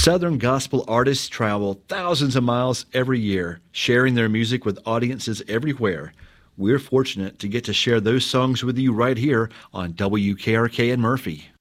Southern gospel artists travel thousands of miles every year, sharing their music with audiences everywhere. We're fortunate to get to share those songs with you right here on WKRK in Murphy.